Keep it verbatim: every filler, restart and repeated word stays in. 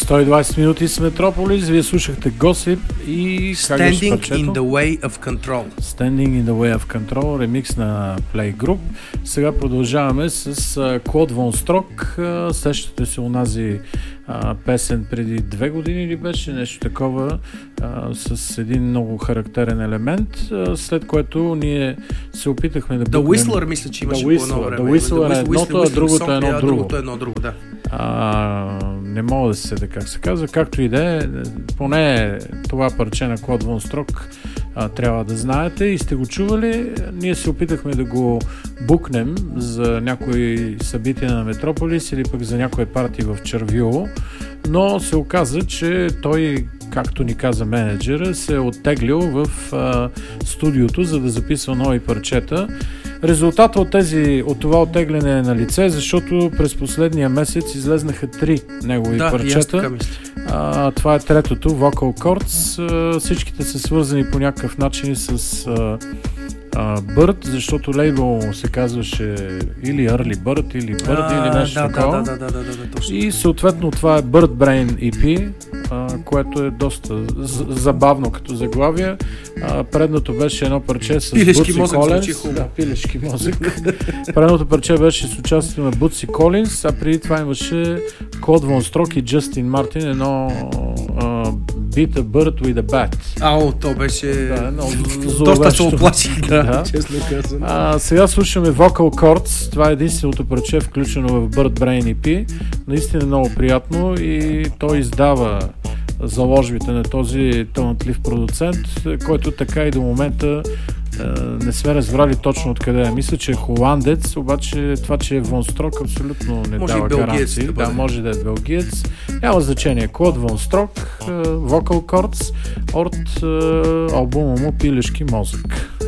сто и двайсет минути с Метрополис. Вие слушахте Gossip и Standing in the way of control. Standing in the way of control, ремикс на Playgroup. Сега продължаваме с uh, Claude VonStroke. Uh, сещате се онази uh, песен преди две години или беше нещо такова, uh, с един много характерен елемент, uh, след което ние се опитахме да The букнем... Whistler, мисля, че имаше The по едно Whistler, време. The Whistler е едното, а другото е едно друго. Другото е едно друго, да. А, не мога да се седа как се казва, както и да е, поне това парче на Claude VonStroke а, трябва да знаете и сте го чували. Ние се опитахме да го букнем за някои събития на Метрополис или пък за някои партии в Червило, но се оказа, че той, както ни каза менеджера, се е оттеглил в а, студиото, за да записва нови парчета. Резултатът от, тези, от това оттегляне е на лице, защото през последния месец излезнаха три негови да, парчета. А, това е третото, Vocal Chords. А, всичките са свързани по някакъв начин с а, а, Bird, защото лейбъл се казваше или Early Bird, или Bird, а, или нещо да, такова. Да, да, да, да, да, да, точно. И съответно това е Bird Brain и пи, а, което е доста забавно като заглавие. А, предното беше едно парче с Пилешки Буци мозък, Колинс. Да, пилешки мозък. Предното парче беше с участието на Буци Колинс, а преди това имаше Claude VonStroke и Джастин Мартин, едно uh, Beat a Bird with a Bat. Ау, то беше... Да, много доста се оплаших, да, да. честно казвам. А, сега слушаме Vocal Chords. Това е единственото парче, включено в Bird Brain и пи. Наистина много приятно и той издава заложбите на този талантлив продуцент, който така и до момента е, не сме разбрали точно откъде е. Мисля, че е холандец, обаче това, че е VonStroke, абсолютно не може дава гаранции. Да, да, може да е белгиец. Няма значение. Claude VonStroke, Vocal Chords от е, албума му Пилешки мозък.